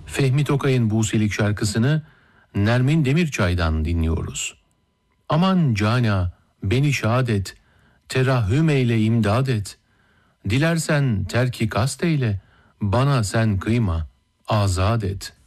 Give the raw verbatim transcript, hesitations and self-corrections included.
Fehmi Tokay'ın Buselik şarkısını Nermin Demirçay'dan dinliyoruz. Aman cana beni şad et, terahhüm eyle imdad et. Dilersen terki kast eyle, bana sen kıyma, azad et.